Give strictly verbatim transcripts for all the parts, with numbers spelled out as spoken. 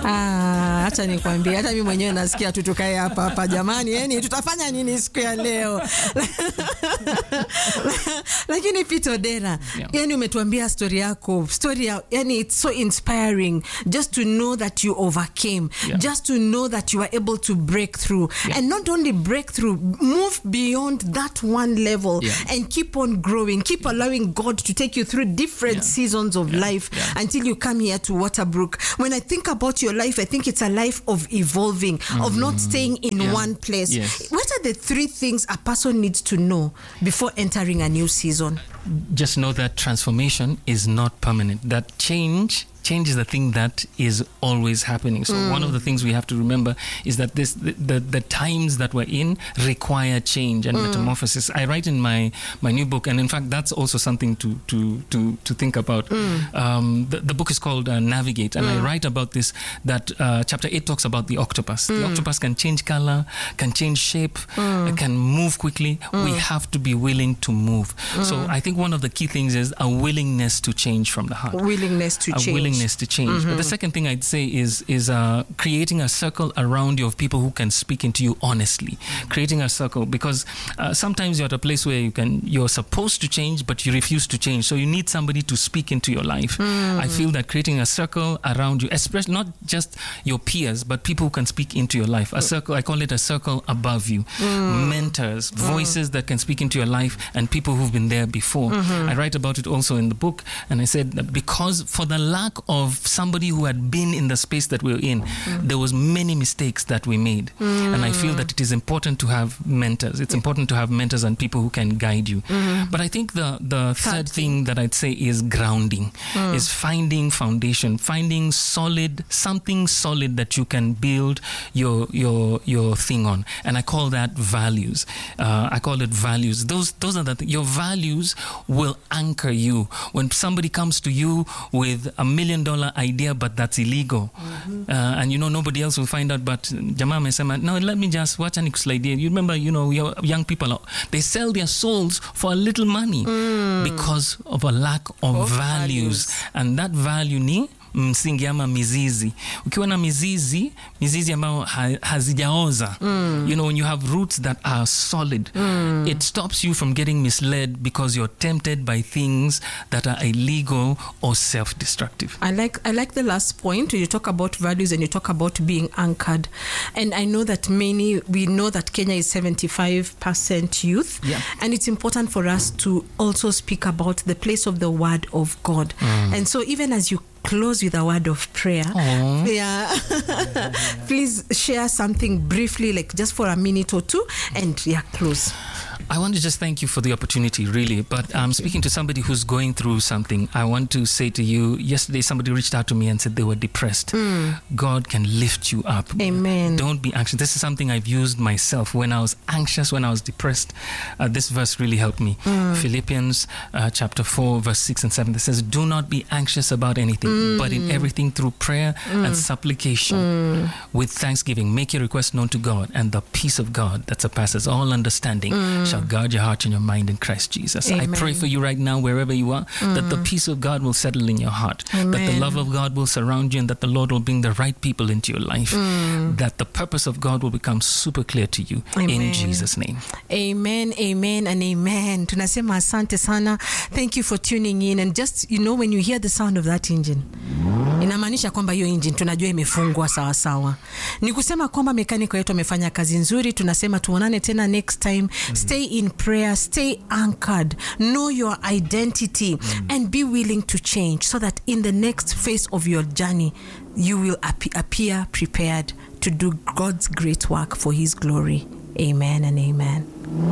Ah, acha nikwambie, hata mimi mwenyewe nasikia tu tukae hapa hapa jamani, yani tutafanya nini siku ya leo? Lakini Peter Odera, yeah. yani umetuambia story yako, story ya, yani it's so inspiring just to know that you overcame, yeah. just to know that you are able to break through, yeah. and not only break through, move beyond that one level, yeah. and keep on growing, keep yeah. allowing God to take you through different yeah. seasons of yeah. life yeah. until you come here to Waterbrook. When I think about your life, I think it's a life of evolving, mm-hmm. of not staying in yeah. one place. Yes. What are the three things a person needs to know before entering a new season? Just know that transformation is not permanent. That change change is the thing that is always happening. So mm. one of the things we have to remember is that this the, the, the times that we're in require change and mm. metamorphosis. I write in my my new book, and in fact that's also something to to to, to think about. Mm. Um, the, the book is called uh, Navigate, and mm. I write about this, that uh, chapter eight talks about the octopus. Mm. The octopus can change color, can change shape, mm. can move quickly. Mm. We have to be willing to move. Mm. So I think one of the key things is a willingness to change from the heart. Willingness to a change. Willingness to change. Mm-hmm. But the second thing I'd say is is uh, creating a circle around you of people who can speak into you honestly. Mm-hmm. Creating a circle, because uh, sometimes you're at a place where you can you're supposed to change, but you refuse to change. So you need somebody to speak into your life. Mm-hmm. I feel that creating a circle around you, especially not just your peers, but people who can speak into your life. A circle, I call it a circle above you. Mm-hmm. Mentors, voices mm-hmm. that can speak into your life, and people who've been there before. Mm-hmm. I write about it also in the book, and I said that because for the lack of somebody who had been in the space that we're in, mm. there was many mistakes that we made. Mm. And I feel that it is important to have mentors. It's yeah. important to have mentors and people who can guide you. Mm. But I think the, the third thing that I'd say is grounding, mm. is finding foundation, finding solid, something solid that you can build your your your thing on. And I call that values. Uh, I call it values. Those those are the th- your values will anchor you. When somebody comes to you with a million dollar idea, but that's illegal, mm-hmm. uh, and you know nobody else will find out, but jamaa amesema no, let me just watch an idea. You remember, you know, your young people, they sell their souls for a little money mm. because of a lack of, of values. values and that value ni msingi ama mizizi. Ukiwa na mizizi, mizizi ambayo ha, hazijaoza, mm. you know, when you have roots that are solid, mm. it stops you from getting misled because you're tempted by things that are illegal or self-destructive. I like I like the last point. You talk about values and you talk about being anchored. And I know that many, we know that Kenya is seventy-five percent youth. Yeah. And it's important for us to also speak about the place of the word of God. Mm. And so even as you close with a word of prayer. Aww. Yeah. Please share something briefly, like just for a minute or two, and yeah, close. I want to just thank you for the opportunity, really. But I'm um, speaking to somebody who's going through something. I want to say to you, yesterday somebody reached out to me and said they were depressed. Mm. God can lift you up. Amen. Don't be anxious. This is something I've used myself. When I was anxious, when I was depressed, uh, this verse really helped me. Mm. Philippians uh, chapter four, verse six and seven. It says, do not be anxious about anything, mm. but in everything through prayer mm. and supplication, mm. with thanksgiving, make your request known to God, and the peace of God that surpasses all understanding mm. shall guard your heart and your mind in Christ Jesus. Amen. I pray for you right now, wherever you are, mm. that the peace of God will settle in your heart, Amen. That the love of God will surround you, and that the Lord will bring the right people into your life, mm. that the purpose of God will become super clear to you. Amen. In Jesus' name. Amen, amen, and amen. Tunasema asante sana. Thank you for tuning in. And just, you know, when you hear the sound of that engine, inamaanisha kwamba hiyo engine tunajua imefungwa sawa sawa. Ni kusema kwamba mekaniko yetu amefanya kazi nzuri. Tunasema tuonane tena next time. Mm. Stay in prayer, stay anchored, know your identity, mm. and be willing to change so that in the next phase of your journey, you will ap- appear prepared to do God's great work for His glory. Amen and amen.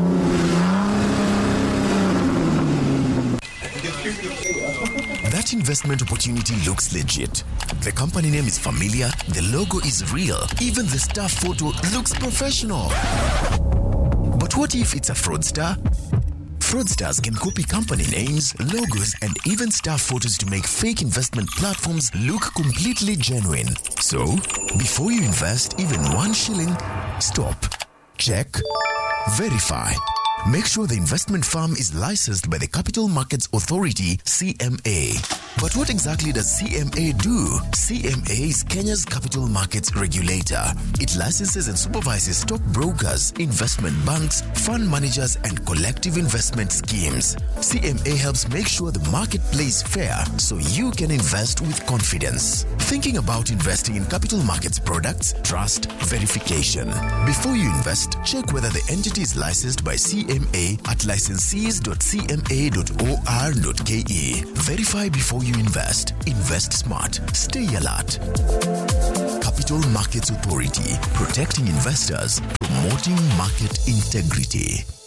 That investment opportunity looks legit. The company name is familiar, the logo is real, even the staff photo looks professional. But what if it's a fraudster? Fraudsters can copy company names, logos, and even staff photos to make fake investment platforms look completely genuine. So, before you invest even one shilling, stop, check, verify. Make sure the investment firm is licensed by the Capital Markets Authority, C M A. But what exactly does C M A do? C M A is Kenya's capital markets regulator. It licenses and supervises stockbrokers, investment banks, fund managers, and collective investment schemes. C M A helps make sure the market plays fair so you can invest with confidence. Thinking about investing in capital markets products? Trust verification. Before you invest, check whether the entity is licensed by C M A at licensees dot c m a dot o r dot k e. Verify before you invest. Invest smart. Stay alert. Capital Markets Authority, protecting investors, promoting market integrity.